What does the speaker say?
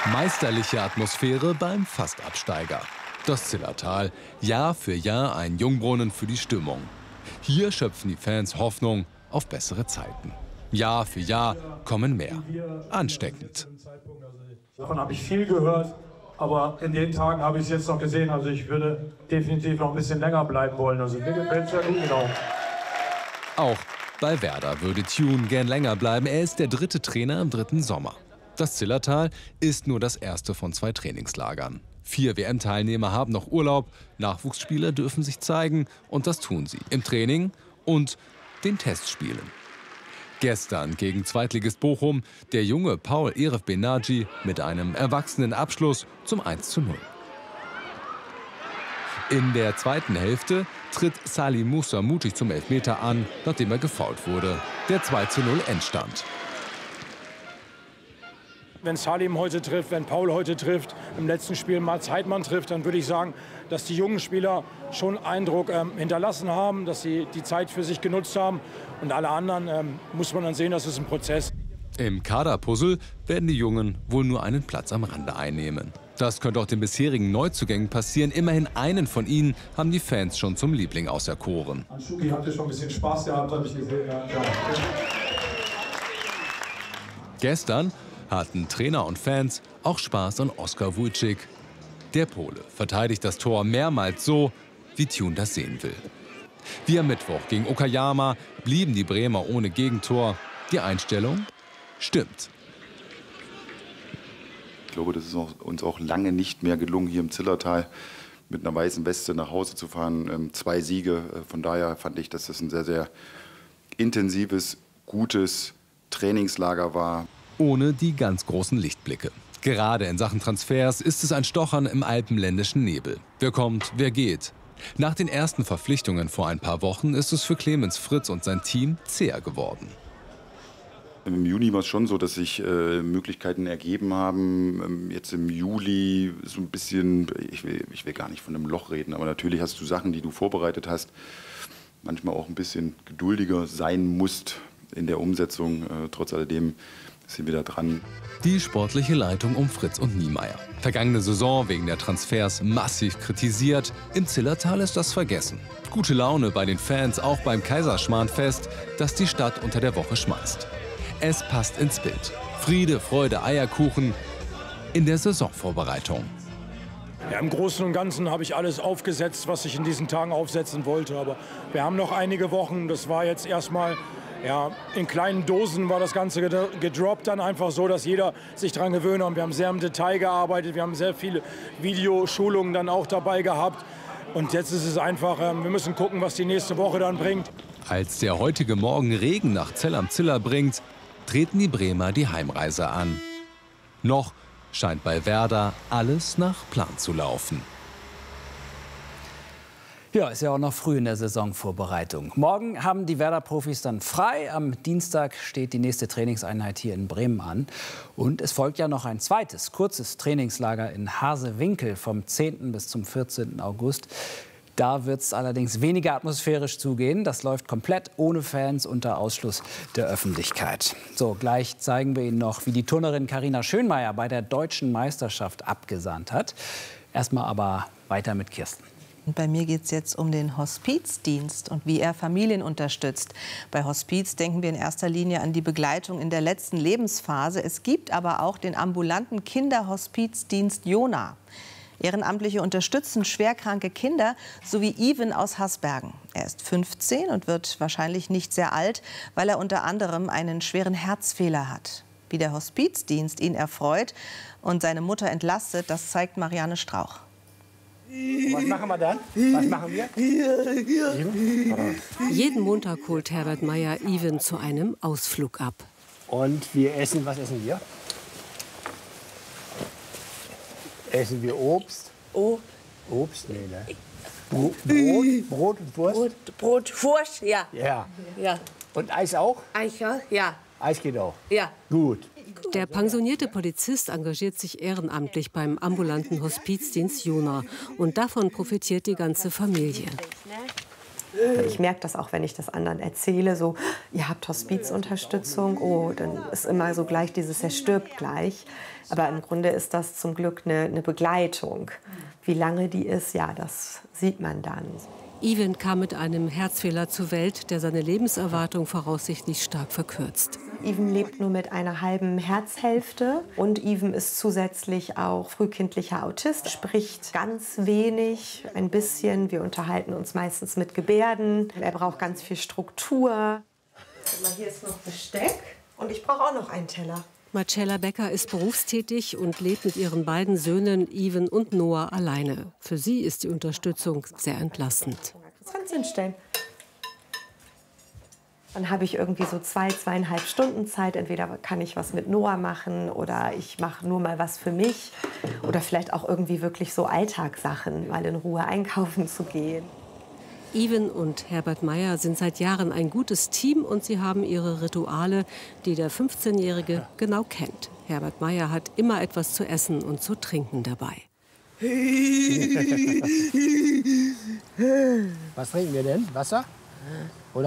Meisterliche Atmosphäre beim Fastabsteiger. Das Zillertal, Jahr für Jahr ein Jungbrunnen für die Stimmung. Hier schöpfen die Fans Hoffnung auf bessere Zeiten. Jahr für Jahr kommen mehr. Ansteckend. Davon habe ich viel gehört, aber in den Tagen habe ich es jetzt noch gesehen. Also ich würde definitiv noch ein bisschen länger bleiben wollen. Also mir gefällt es ja gut, genau. Auch bei Werder würde Tune gern länger bleiben. Er ist der 3. Trainer im 3. Sommer. Das Zillertal ist nur das erste von 2 Trainingslagern. 4 WM-Teilnehmer haben noch Urlaub, Nachwuchsspieler dürfen sich zeigen und das tun sie im Training und den Testspielen. Gestern gegen Zweitligist Bochum der junge Paul Eref Benaji mit einem erwachsenen Abschluss zum 1:0. In der zweiten Hälfte tritt Salim Musa mutig zum Elfmeter an, nachdem er gefoult wurde. Der 2:0 Endstand. Wenn Salim heute trifft, wenn Paul heute trifft, im letzten Spiel Mats Heidmann trifft, dann würde ich sagen, dass die jungen Spieler schon Eindruck hinterlassen haben, dass sie die Zeit für sich genutzt haben. Und alle anderen muss man dann sehen, das ist ein Prozess. Im Kaderpuzzle werden die Jungen wohl nur einen Platz am Rande einnehmen. Das könnte auch den bisherigen Neuzugängen passieren. Immerhin einen von ihnen haben die Fans schon zum Liebling auserkoren. An Schuki habt ihr schon ein bisschen Spaß gehabt, habe ich gesehen. Ja. Gestern hatten Trainer und Fans auch Spaß an Oskar Wójcik. Der Pole verteidigt das Tor mehrmals so, wie Tune das sehen will. Wie am Mittwoch gegen Okayama blieben die Bremer ohne Gegentor. Die Einstellung stimmt. Ich glaube, das ist uns auch lange nicht mehr gelungen, hier im Zillertal mit einer weißen Weste nach Hause zu fahren. 2 Siege. Von daher fand ich, dass das ein sehr, sehr intensives, gutes Trainingslager war. Ohne die ganz großen Lichtblicke. Gerade in Sachen Transfers ist es ein Stochern im alpenländischen Nebel. Wer kommt, wer geht. Nach den ersten Verpflichtungen vor ein paar Wochen ist es für Clemens Fritz und sein Team zäher geworden. Im Juni war es schon so, dass sich Möglichkeiten ergeben haben. Jetzt im Juli so ein bisschen, ich will gar nicht von einem Loch reden, aber natürlich hast du Sachen, die du vorbereitet hast, manchmal auch ein bisschen geduldiger sein musst in der Umsetzung. Trotz alledem sind wir da dran. Die sportliche Leitung um Fritz und Niemeyer. Vergangene Saison wegen der Transfers massiv kritisiert. Im Zillertal ist das vergessen. Gute Laune bei den Fans, auch beim Kaiserschmarrnfest, das die Stadt unter der Woche schmeißt. Es passt ins Bild. Friede, Freude, Eierkuchen in der Saisonvorbereitung. Ja, im Großen und Ganzen habe ich alles aufgesetzt, was ich in diesen Tagen aufsetzen wollte. Aber wir haben noch einige Wochen. Das war jetzt erstmal, ja, in kleinen Dosen war das Ganze gedroppt, dann einfach so, dass jeder sich daran gewöhnt hat. Wir haben sehr im Detail gearbeitet, wir haben sehr viele Videoschulungen dann auch dabei gehabt. Und jetzt ist es einfach, wir müssen gucken, was die nächste Woche dann bringt. Als der heutige Morgen Regen nach Zell am Ziller bringt, treten die Bremer die Heimreise an. Noch scheint bei Werder alles nach Plan zu laufen. Ja, ist ja auch noch früh in der Saisonvorbereitung. Morgen haben die Werder-Profis dann frei. Am Dienstag steht die nächste Trainingseinheit hier in Bremen an. Und es folgt ja noch ein zweites, kurzes Trainingslager in Harsewinkel vom 10. bis zum 14. August. Da wird es allerdings weniger atmosphärisch zugehen. Das läuft komplett ohne Fans unter Ausschluss der Öffentlichkeit. So, gleich zeigen wir Ihnen noch, wie die Turnerin Carina Schönmeier bei der Deutschen Meisterschaft abgesahnt hat. Erstmal aber weiter mit Kirsten. Und bei mir geht es jetzt um den Hospizdienst und wie er Familien unterstützt. Bei Hospiz denken wir in erster Linie an die Begleitung in der letzten Lebensphase. Es gibt aber auch den ambulanten Kinderhospizdienst Jona. Ehrenamtliche unterstützen schwerkranke Kinder, so wie Ivan aus Hasbergen. Er ist 15 und wird wahrscheinlich nicht sehr alt, weil er unter anderem einen schweren Herzfehler hat. Wie der Hospizdienst ihn erfreut und seine Mutter entlastet, das zeigt Marianne Strauch. Was machen wir dann? Was machen wir? Jeden Montag holt Herbert Meyer Ivan zu einem Ausflug ab. Und wir essen, was essen wir? Essen wir Obst? Obst? Nee, ne? Brot und Wurst? Brot, Wurst, ja. Ja. Ja. Und Eis auch? Eis, ja. Eis geht auch? Ja. Gut. Der pensionierte Polizist engagiert sich ehrenamtlich beim ambulanten Hospizdienst Jona. Und davon profitiert die ganze Familie. Ich merke das auch, wenn ich das anderen erzähle, so, ihr habt Hospizunterstützung, oh, dann ist immer so gleich dieses, er stirbt gleich. Aber im Grunde ist das zum Glück eine Begleitung. Wie lange die ist, ja, das sieht man dann. Even kam mit einem Herzfehler zur Welt, der seine Lebenserwartung voraussichtlich stark verkürzt. Even lebt nur mit einer halben Herzhälfte und Even ist zusätzlich auch frühkindlicher Autist, spricht ganz wenig, ein bisschen. Wir unterhalten uns meistens mit Gebärden. Er braucht ganz viel Struktur. Hier ist noch Besteck und ich brauche auch noch einen Teller. Marcella Becker ist berufstätig und lebt mit ihren beiden Söhnen Even und Noah alleine. Für sie ist die Unterstützung sehr entlastend. Das kannst du hinstellen. Dann habe ich irgendwie so 2,5 Stunden Zeit. Entweder kann ich was mit Noah machen oder ich mache nur mal was für mich. Oder vielleicht auch irgendwie wirklich so Alltagssachen, mal in Ruhe einkaufen zu gehen. Even und Herbert Meyer sind seit Jahren ein gutes Team und sie haben ihre Rituale, die der 15-Jährige genau kennt. Herbert Meyer hat immer etwas zu essen und zu trinken dabei. Was trinken wir denn? Wasser?